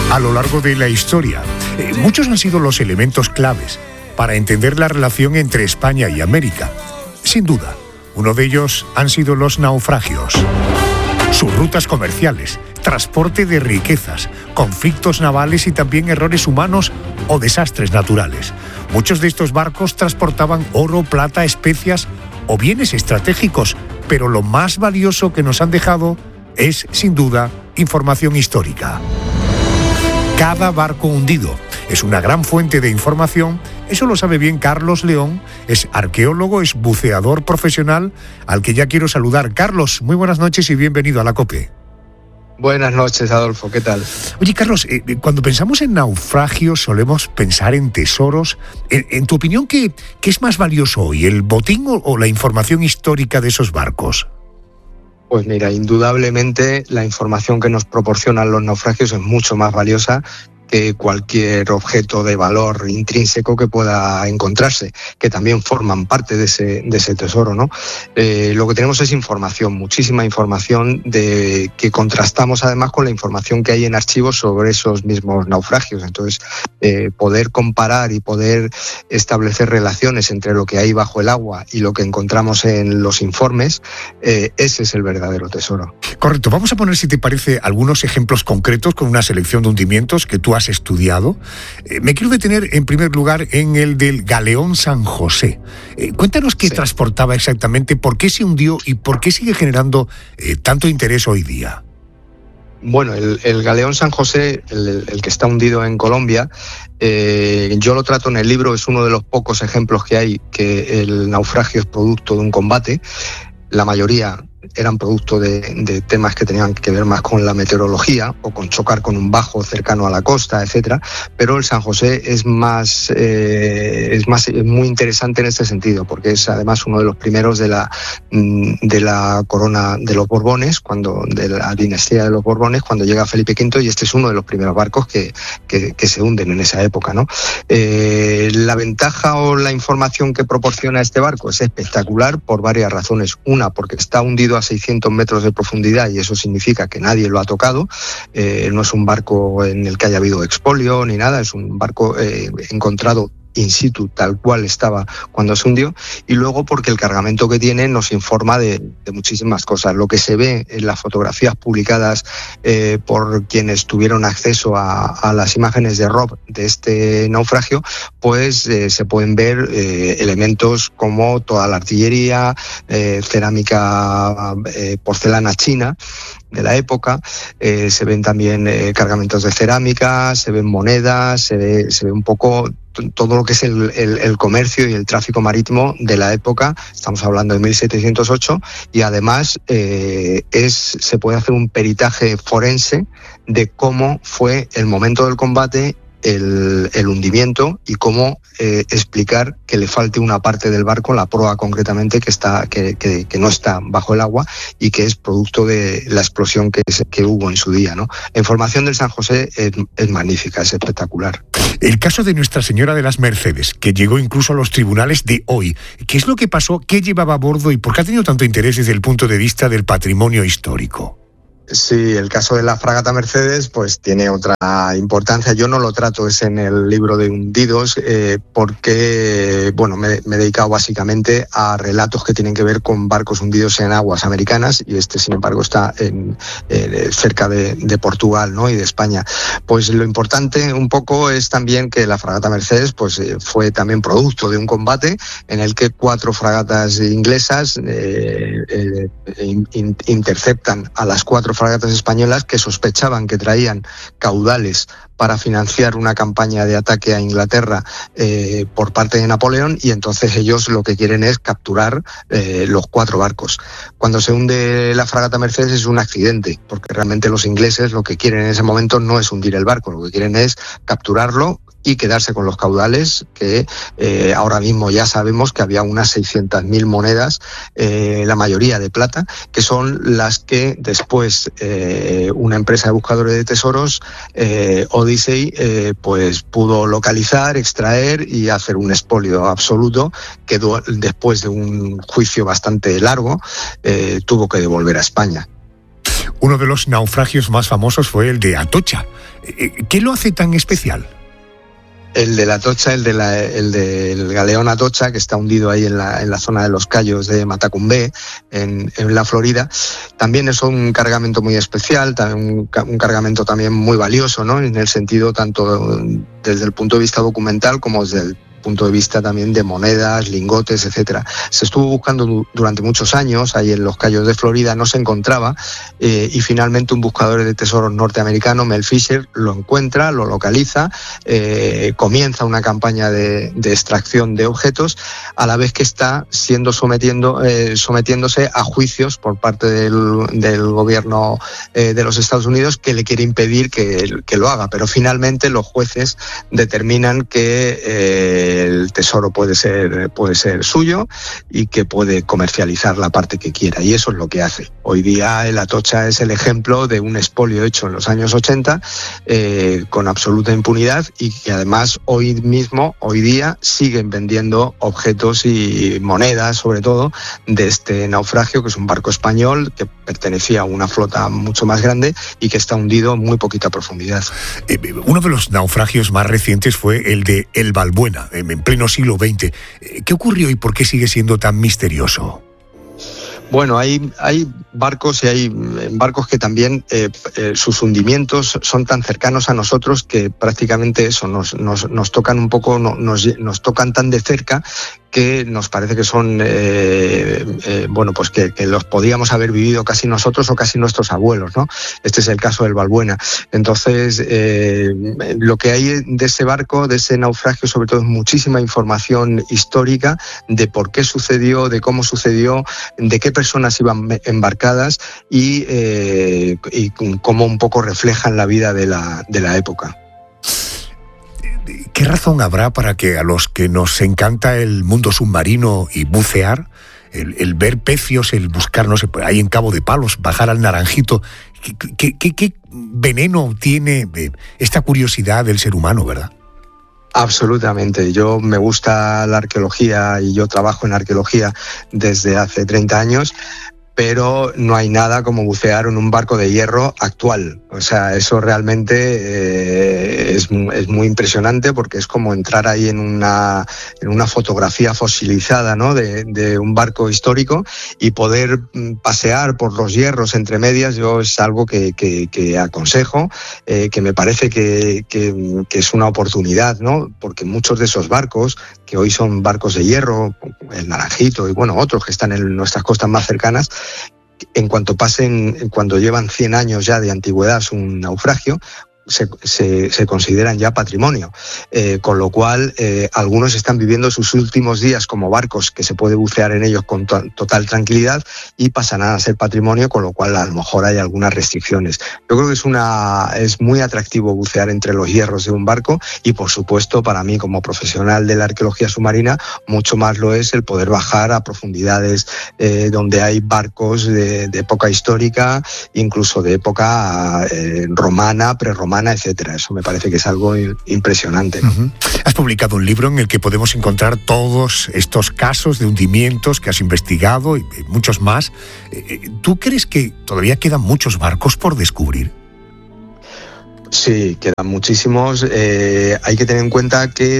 A lo largo de la historia, muchos han sido los elementos claves para entender la relación entre España y América. Sin duda, uno de ellos han sido los naufragios. Sus rutas comerciales, transporte de riquezas, conflictos navales y también errores humanos o desastres naturales. Muchos de estos barcos transportaban oro, plata, especias o bienes estratégicos, pero lo más valioso que nos han dejado es, sin duda, información histórica. Cada barco hundido es una gran fuente de información. Eso lo sabe bien Carlos León, es arqueólogo, es buceador profesional, al que ya quiero saludar. Carlos, muy buenas noches y bienvenido a la COPE. Buenas noches, Adolfo, ¿qué tal? Oye, Carlos, cuando pensamos en naufragios solemos pensar en tesoros. En tu opinión, ¿qué es más valioso hoy, el botín o la información histórica de esos barcos? Pues mira, indudablemente la información que nos proporcionan los naufragios es mucho más valiosa que cualquier objeto de valor intrínseco que pueda encontrarse, que también forman parte de ese tesoro, ¿no? Lo que tenemos es información, muchísima información que contrastamos además con la información que hay en archivos sobre esos mismos naufragios. Entonces, poder comparar y poder establecer relaciones entre lo que hay bajo el agua y lo que encontramos en los informes, ese es el verdadero tesoro. Correcto. Vamos a poner, si te parece, algunos ejemplos concretos con una selección de hundimientos que tú has estudiado. Me quiero detener en primer lugar en el del Galeón San José. Cuéntanos qué transportaba exactamente, por qué se hundió y por qué sigue generando tanto interés hoy día. Bueno, el Galeón San José, el que está hundido en Colombia, yo lo trato en el libro, es uno de los pocos ejemplos que hay que el naufragio es producto de un combate. La mayoría eran producto de temas que tenían que ver más con la meteorología o con chocar con un bajo cercano a la costa, etcétera. Pero el San José es muy interesante en este sentido, porque es además uno de los primeros de la corona de los Borbones, de la dinastía de los Borbones, cuando llega Felipe V, y este es uno de los primeros barcos que se hunden en esa época, ¿no? La ventaja o la información que proporciona este barco es espectacular por varias razones. Una, porque está hundido a 600 metros de profundidad y eso significa que nadie lo ha tocado. No es un barco en el que haya habido expolio ni nada, es un barco encontrado in situ, tal cual estaba cuando se hundió, y luego porque el cargamento que tiene nos informa de muchísimas cosas. Lo que se ve en las fotografías publicadas por quienes tuvieron acceso a las imágenes de ROV de este naufragio, pues se pueden ver elementos como toda la artillería, cerámica, porcelana china de la época, se ven también cargamentos de cerámica, se ven monedas, se ve un poco todo lo que es el comercio y el tráfico marítimo de la época. Estamos hablando de 1708, y además se puede hacer un peritaje forense de cómo fue el momento del combate, el hundimiento, y cómo explicar que le falte una parte del barco, la proa concretamente, que no está bajo el agua y que es producto de la explosión que hubo en su día, ¿no? La información del San José es magnífica, es espectacular. El caso de Nuestra Señora de las Mercedes, que llegó incluso a los tribunales de hoy. ¿Qué es lo que pasó? ¿Qué llevaba a bordo? ¿Y por qué ha tenido tanto interés desde el punto de vista del patrimonio histórico? Sí, el caso de la fragata Mercedes pues tiene otra importancia. Yo no lo trato, es en el libro de hundidos, porque me he dedicado básicamente a relatos que tienen que ver con barcos hundidos en aguas americanas, y este, sin embargo, está cerca de Portugal, ¿no? Y de España. Pues lo importante un poco es también que la fragata Mercedes pues fue también producto de un combate en el que 4 fragatas inglesas interceptan a las 4 fragatas españolas que sospechaban que traían caudales para financiar una campaña de ataque a Inglaterra por parte de Napoleón, y entonces ellos lo que quieren es capturar los 4 barcos. Cuando se hunde la fragata Mercedes es un accidente, porque realmente los ingleses lo que quieren en ese momento no es hundir el barco, lo que quieren es capturarlo y quedarse con los caudales, que ahora mismo ya sabemos que había unas 600.000 monedas, la mayoría de plata, que son las que después una empresa de buscadores de tesoros, Odyssey, pues pudo localizar, extraer y hacer un expolio absoluto, que después de un juicio bastante largo tuvo que devolver a España. Uno de los naufragios más famosos fue el de Atocha. ¿Qué lo hace tan especial? El de la Atocha, el del galeón Atocha, que está hundido ahí en la zona de los Cayos de Matacumbé, en la Florida, también es un cargamento muy especial, un cargamento también muy valioso, ¿no? En el sentido tanto desde el punto de vista documental como desde el punto de vista también de monedas, lingotes, etcétera. Se estuvo buscando durante muchos años ahí en los Cayos de Florida, no se encontraba, y finalmente un buscador de tesoros norteamericano, Mel Fisher, lo encuentra, lo localiza, comienza una campaña de extracción de objetos, a la vez que está sometiéndose a juicios por parte del gobierno de los Estados Unidos, que le quiere impedir que lo haga, pero finalmente los jueces determinan que el tesoro puede ser suyo y que puede comercializar la parte que quiera, y eso es lo que hace. Hoy día el Atocha es el ejemplo de un expolio hecho en los años 80 con absoluta impunidad, y que además hoy día siguen vendiendo objetos y monedas, sobre todo, de este naufragio, que es un barco español que pertenecía a una flota mucho más grande y que está hundido en muy poquita profundidad. Uno de los naufragios más recientes fue el de El Balbuena, en pleno siglo XX. ¿Qué ocurrió y por qué sigue siendo tan misterioso? Bueno, hay barcos y hay barcos que también sus hundimientos son tan cercanos a nosotros que prácticamente eso nos tocan un poco, nos tocan tan de cerca que nos parece que son pues que los podíamos haber vivido casi nosotros o casi nuestros abuelos, ¿no? Este es el caso del Balbuena. Entonces, lo que hay de ese barco, de ese naufragio, sobre todo, es muchísima información histórica de por qué sucedió, de cómo sucedió, de qué personas iban embarcadas y cómo un poco reflejan la vida de la época. ¿Qué razón habrá para que a los que nos encanta el mundo submarino y bucear, el ver pecios, el buscar, no sé, ahí en Cabo de Palos, bajar al Naranjito, qué veneno tiene esta curiosidad del ser humano, verdad? Absolutamente. Yo me gusta la arqueología y yo trabajo en arqueología desde hace 30 años, pero no hay nada como bucear en un barco de hierro actual. O sea, eso realmente es muy impresionante, porque es como entrar ahí en una fotografía fosilizada, ¿no? de un barco histórico, y poder pasear por los hierros entre medias. Yo es algo que aconsejo, que me parece que es una oportunidad, ¿no? Porque muchos de esos barcos, que hoy son barcos de hierro, el Naranjito y otros que están en nuestras costas más cercanas, cuando llevan 100 años ya de antigüedad, es un naufragio, se consideran ya patrimonio, con lo cual algunos están viviendo sus últimos días como barcos que se puede bucear en ellos con total tranquilidad, y pasarán a ser patrimonio, con lo cual a lo mejor hay algunas restricciones. Yo creo que es muy atractivo bucear entre los hierros de un barco, y por supuesto para mí, como profesional de la arqueología submarina, mucho más lo es el poder bajar a profundidades donde hay barcos de época histórica, incluso de época romana, prerromana, etcétera. Eso me parece que es algo impresionante, ¿no? Uh-huh. Has publicado un libro en el que podemos encontrar todos estos casos de hundimientos que has investigado y muchos más. ¿Tú crees que todavía quedan muchos barcos por descubrir? Sí, quedan muchísimos. Hay que tener en cuenta que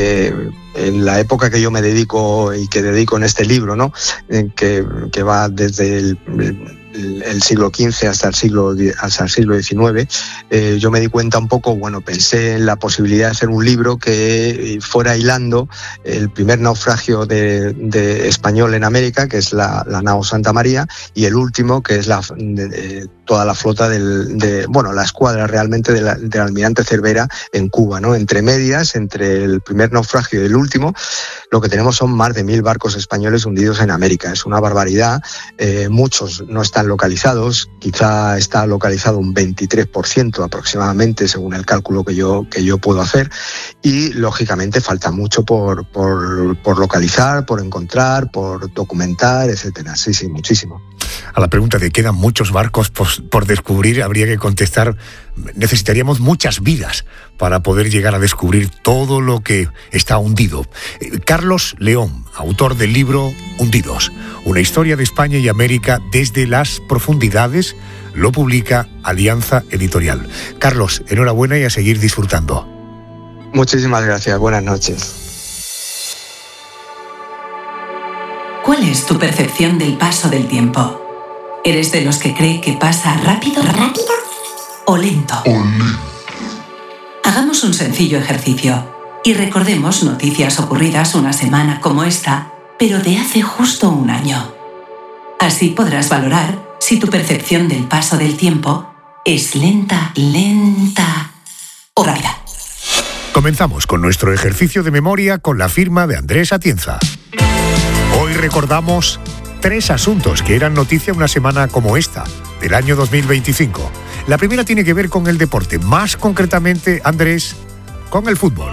en la época que yo me dedico y que dedico en este libro, ¿no? Que va desde el siglo XV hasta el siglo XIX, yo me di cuenta un poco, pensé en la posibilidad de hacer un libro que fuera hilando el primer naufragio de español en América, que es la nao Santa María, y el último, que es toda la flota la escuadra realmente del almirante Cervera en Cuba, ¿no? Entre medias, entre el primer naufragio y el último, lo que tenemos son más de 1000 barcos españoles hundidos en América. Es una barbaridad. Muchos no están localizados, quizá está localizado un 23% aproximadamente, según el cálculo que yo puedo hacer, y lógicamente falta mucho por localizar, por encontrar, por documentar, etcétera. Sí, muchísimo. A la pregunta de quedan muchos barcos por descubrir, habría que contestar: necesitaríamos muchas vidas para poder llegar a descubrir todo lo que está hundido. Carlos León, autor del libro Hundidos, una historia de España y América desde las profundidades, Lo publica Alianza Editorial. Carlos, enhorabuena y a seguir disfrutando. Muchísimas gracias. Buenas noches. ¿Cuál es tu percepción del paso del tiempo? ¿Eres de los que cree que pasa rápido o lento? Hagamos un sencillo ejercicio y recordemos noticias ocurridas una semana como esta, pero de hace justo un año. Así podrás valorar si tu percepción del paso del tiempo es lenta o rápida. Comenzamos con nuestro ejercicio de memoria con la firma de Andrés Atienza. Hoy recordamos 3 asuntos que eran noticia una semana como esta, del año 2025. La primera tiene que ver con el deporte, más concretamente, Andrés, con el fútbol.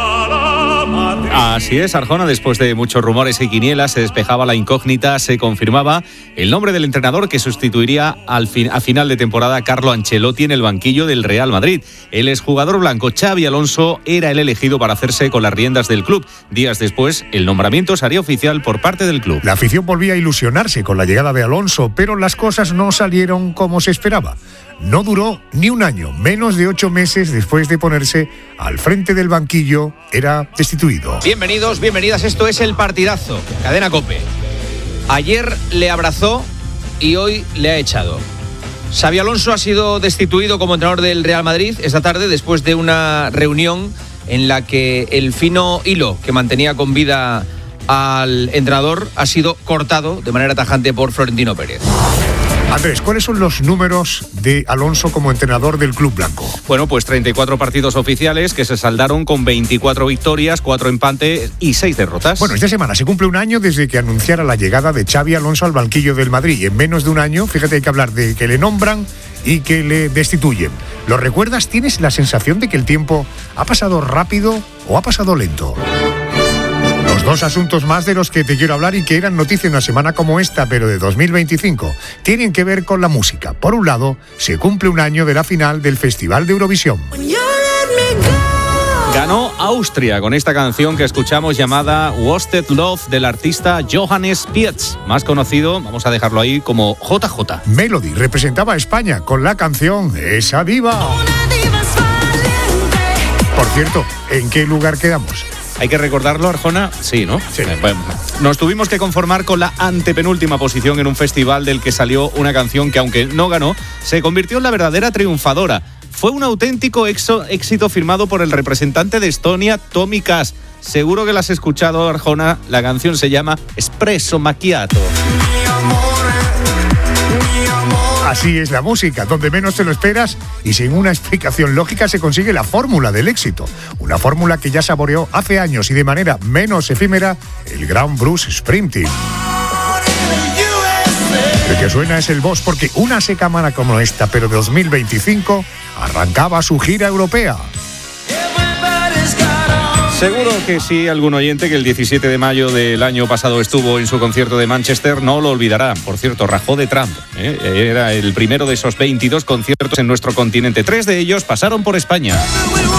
Así es, Arjona, después de muchos rumores y quinielas, se despejaba la incógnita, se confirmaba el nombre del entrenador que sustituiría a final de temporada a Carlo Ancelotti en el banquillo del Real Madrid. El exjugador blanco Xabi Alonso era el elegido para hacerse con las riendas del club. Días después, el nombramiento se haría oficial por parte del club. La afición volvía a ilusionarse con la llegada de Alonso, pero las cosas no salieron como se esperaba. No duró ni un año, menos de 8 meses después de ponerse al frente del banquillo, era destituido. Bienvenidos, bienvenidas, esto es El Partidazo, Cadena COPE. Ayer le abrazó y hoy le ha echado. Xabi Alonso ha sido destituido como entrenador del Real Madrid esta tarde después de una reunión en la que el fino hilo que mantenía con vida al entrenador ha sido cortado de manera tajante por Florentino Pérez. Andrés, ¿cuáles son los números de Alonso como entrenador del club blanco? Bueno, pues 34 partidos oficiales que se saldaron con 24 victorias, 4 empates y 6 derrotas. Bueno, esta semana se cumple un año desde que anunciara la llegada de Xabi Alonso al banquillo del Madrid. Y en menos de un año, fíjate, hay que hablar de que le nombran y que le destituyen. ¿Lo recuerdas? ¿Tienes la sensación de que el tiempo ha pasado rápido o ha pasado lento? Los 2 asuntos más de los que te quiero hablar y que eran noticia una semana como esta, pero de 2025, tienen que ver con la música. Por un lado, se cumple un año de la final del Festival de Eurovisión. Ganó Austria con esta canción que escuchamos llamada Wasted Love del artista Johannes Pietz, más conocido, vamos a dejarlo ahí, como JJ. Melody representaba a España con la canción Esa Diva. Por cierto, ¿en qué lugar quedamos? ¿Hay que recordarlo, Arjona? Sí, ¿no? Sí. Bueno, nos tuvimos que conformar con la antepenúltima posición en un festival del que salió una canción que, aunque no ganó, se convirtió en la verdadera triunfadora. Fue un auténtico éxito firmado por el representante de Estonia, Tommy Kass. Seguro que la has escuchado, Arjona. La canción se llama Espresso Macchiato. Así es la música, donde menos te lo esperas y sin una explicación lógica se consigue la fórmula del éxito. Una fórmula que ya saboreó hace años y de manera menos efímera el gran Bruce Springsteen. El que suena es el Boss porque una semana como esta, pero de 2025, arrancaba su gira europea. Seguro que sí, algún oyente que el 17 de mayo del año pasado estuvo en su concierto de Manchester no lo olvidará. Por cierto, rajó de Trump. Era el primero de esos 22 conciertos en nuestro continente. 3 de ellos pasaron por España.